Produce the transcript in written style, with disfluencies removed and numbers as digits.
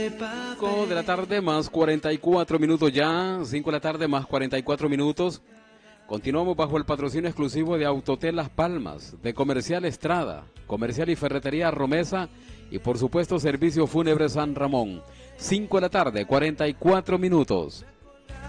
5 de la tarde más 44 minutos ya, 5 de la tarde más 44 minutos. Continuamos bajo el patrocinio exclusivo de Autotel Las Palmas, de Comercial Estrada, Comercial y Ferretería Romesa y por supuesto Servicio Fúnebre San Ramón. 5 de la tarde, 44 minutos.